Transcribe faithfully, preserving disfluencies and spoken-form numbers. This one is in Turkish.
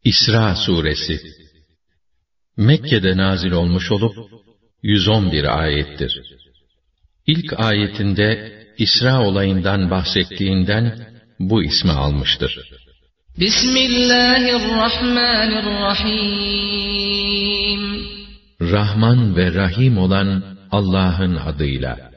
İsra suresi Mekke'de nazil olmuş olup yüz on bir ayettir. İlk ayetinde İsra olayından bahsettiğinden bu ismi almıştır. Bismillahirrahmanirrahim. Rahman ve Rahim olan Allah'ın adıyla.